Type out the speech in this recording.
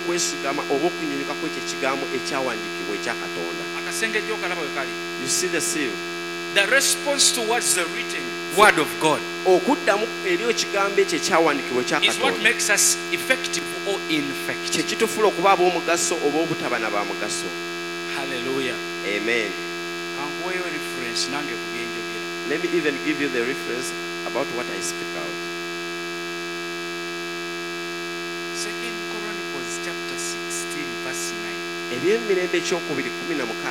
okwesigama oba okunyunyuka kw'ekyo ekigambo ekyawandiikibwa ekya Katonda. Akasengejja okalaba we kali. You see the seal? The response towards the written word of God Okuddamu eri ekigambo ekyo ekyawandiikibwa ekya is what Katonda makes us effective or ineffective. kye kitufuula okuba ab'omugaso oba obutaba na ba mugaso. Hallelujah. Amen. Kankuweeyo reference nange ku bye njogera. Let me even give you the reference about what I speak out. 2 Chronicles chapter 16 verse 9. Eby'emirembe ekyokubiri 16